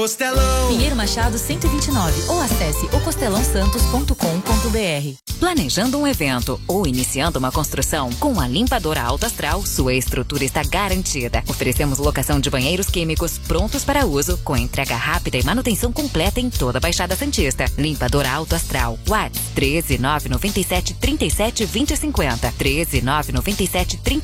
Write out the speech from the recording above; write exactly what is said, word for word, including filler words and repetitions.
Costelão. Pinheiro Machado cento e vinte e nove ou acesse o costelão santos ponto com ponto br. Planejando um evento ou iniciando uma construção, com a Limpadora Alto Astral, sua estrutura está garantida. Oferecemos locação de banheiros químicos prontos para uso, com entrega rápida e manutenção completa em toda a Baixada Santista. Limpadora Alto Astral. WhatsApp treze nove nove sete, trinta e sete, vinte e cinquenta. treze nove nove sete, trinta